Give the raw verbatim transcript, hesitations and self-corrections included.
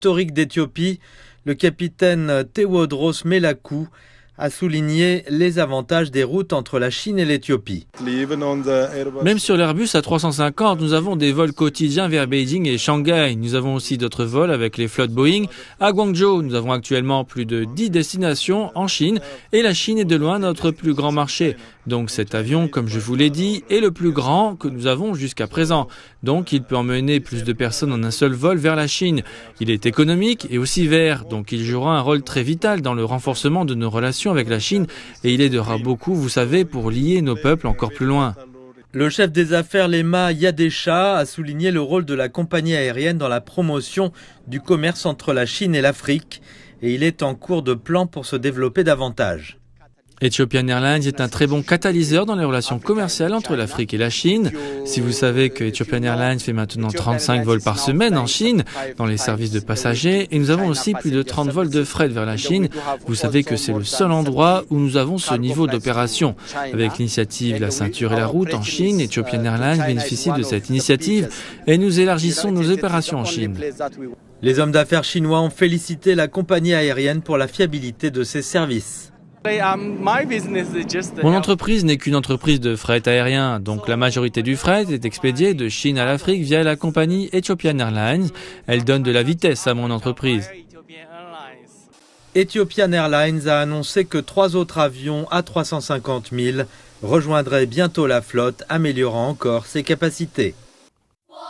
historique d'Éthiopie, le capitaine Tewodros Melakou a souligné les avantages des routes entre la Chine et l'Éthiopie. Même sur l'Airbus A trois cent cinquante, nous avons des vols quotidiens vers Beijing et Shanghai. Nous avons aussi d'autres vols avec les flottes Boeing à Guangzhou. Nous avons actuellement plus de dix destinations en Chine et la Chine est de loin notre plus grand marché. Donc cet avion, comme je vous l'ai dit, est le plus grand que nous avons jusqu'à présent. Donc il peut emmener plus de personnes en un seul vol vers la Chine. Il est économique et aussi vert, donc il jouera un rôle très vital dans le renforcement de nos relations avec la Chine et il aidera beaucoup, vous savez, pour lier nos peuples encore plus loin. Le chef des affaires Lema Yadesha a souligné le rôle de la compagnie aérienne dans la promotion du commerce entre la Chine et l'Afrique et il est en cours de plan pour se développer davantage. Ethiopian Airlines est un très bon catalyseur dans les relations commerciales entre l'Afrique et la Chine. Si vous savez que Ethiopian Airlines fait maintenant trente-cinq vols par semaine en Chine, dans les services de passagers, et nous avons aussi plus de trente vols de fret vers la Chine, vous savez que c'est le seul endroit où nous avons ce niveau d'opération. Avec l'initiative La ceinture et la route en Chine, Ethiopian Airlines bénéficie de cette initiative et nous élargissons nos opérations en Chine. Les hommes d'affaires chinois ont félicité la compagnie aérienne pour la fiabilité de ses services. Mon entreprise n'est qu'une entreprise de fret aérien, donc la majorité du fret est expédiée de Chine à l'Afrique via la compagnie Ethiopian Airlines. Elle donne de la vitesse à mon entreprise. Ethiopian Airlines a annoncé que trois autres avions A trois cent cinquante mille rejoindraient bientôt la flotte, améliorant encore ses capacités.